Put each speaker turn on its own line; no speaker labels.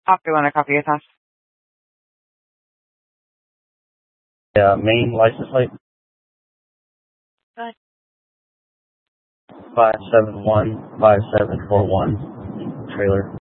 Oscar Luna, copy your task.
Yeah, main license plate.
Go ahead.
5715741 trailer.